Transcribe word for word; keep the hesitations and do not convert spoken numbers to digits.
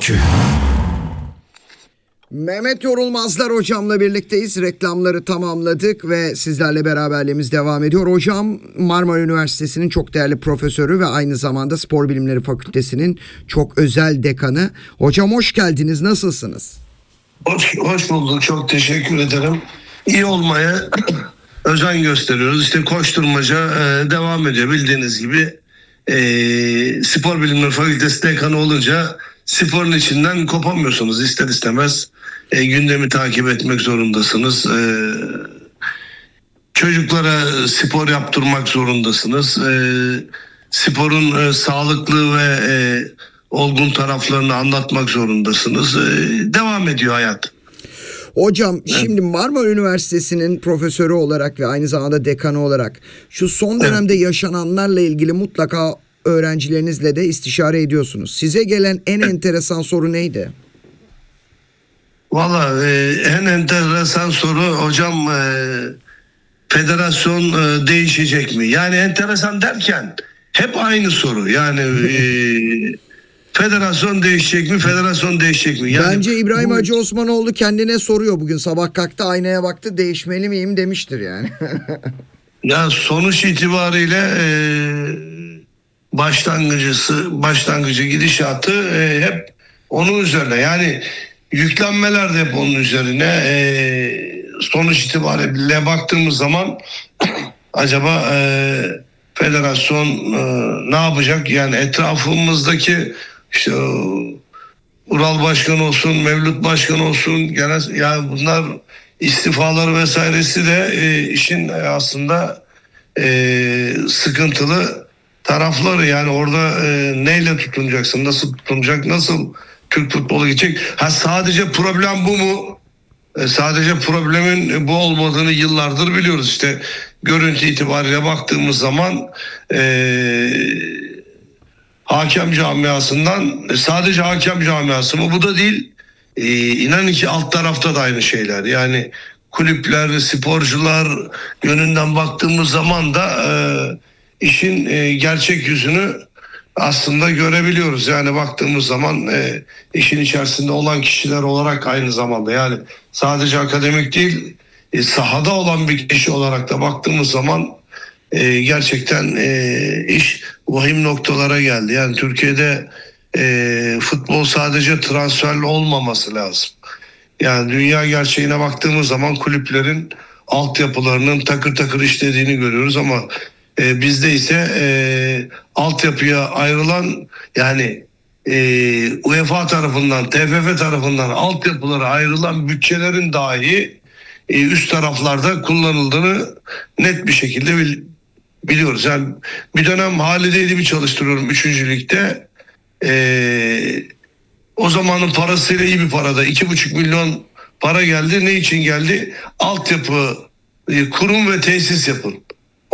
Akü. Mehmet Yorulmazlar hocamla birlikteyiz. Reklamları tamamladık ve sizlerle beraberliğimiz devam ediyor. Hocam Marmara Üniversitesi'nin çok değerli profesörü ve aynı zamanda Spor Bilimleri Fakültesi'nin çok özel dekanı. Hocam hoş geldiniz. Nasılsınız? Hoş, hoş bulduk. Çok teşekkür ederim. İyi olmaya özen gösteriyoruz. İşte koşturmaca e, devam ediyor. Bildiğiniz gibi e, Spor Bilimleri Fakültesi dekanı olunca sporun içinden kopamıyorsunuz. İster istemez e, gündemi takip etmek zorundasınız. E, çocuklara spor yaptırmak zorundasınız. E, sporun e, sağlıklı ve e, olgun taraflarını anlatmak zorundasınız. E, devam ediyor hayat. Hocam şimdi Marmara Üniversitesi'nin profesörü olarak ve aynı zamanda dekanı olarak şu son dönemde yaşananlarla ilgili mutlaka öğrencilerinizle de istişare ediyorsunuz. Size gelen en enteresan soru neydi? Valla e, en enteresan soru hocam e, federasyon e, değişecek mi? Yani enteresan derken hep aynı soru. Yani e, federasyon değişecek mi? Federasyon değişecek mi? Yani Bence İbrahim bu, Hacı Osmanoğlu kendine soruyor bugün. Sabah kalktı aynaya baktı, değişmeli miyim demiştir yani. ya sonuç itibariyle e, başlangıcısı, başlangıcı gidişatı e, hep onun üzerine. Yani yüklenmeler de hep onun üzerine. E, sonuç itibariyle baktığımız zaman acaba e, federasyon e, ne yapacak? Yani etrafımızdaki işte Ural Başkan olsun, Mevlüt Başkan olsun, genel yani bunlar istifaları vesairesi de e, işin aslında e, sıkıntılı tarafları. Yani orada e, neyle tutunacaksın, nasıl tutunacak, nasıl Türk futbolu gidecek? Ha sadece problem bu mu? E, sadece problemin bu olmadığını yıllardır biliyoruz. İşte görüntü itibariyle baktığımız zaman e, hakem camiasından sadece hakem camiası mı? Bu da değil. E, inanın ki alt tarafta da aynı şeyler. Yani kulüpler, sporcular yönünden baktığımız zaman da e, işin e, gerçek yüzünü aslında görebiliyoruz. Yani baktığımız zaman e, işin içerisinde olan kişiler olarak aynı zamanda yani sadece akademik değil e, sahada olan bir kişi olarak da baktığımız zaman e, gerçekten e, iş vahim noktalara geldi. Yani Türkiye'de e, futbol sadece transferli olmaması lazım. Yani dünya gerçeğine baktığımız zaman kulüplerin altyapılarının takır takır işlediğini görüyoruz ama e, bizde ise e, altyapıya ayrılan yani e, UEFA tarafından, T F F tarafından altyapılara ayrılan bütçelerin dahi e, üst taraflarda kullanıldığını net bir şekilde bil, biliyoruz. Yani bir dönem Halide Edip'i çalıştırıyorum üçüncü ligde. E, o zamanın parasıyla iyi bir parada iki buçuk milyon para geldi. Ne için geldi? Altyapı, e, kurum ve tesis yapın.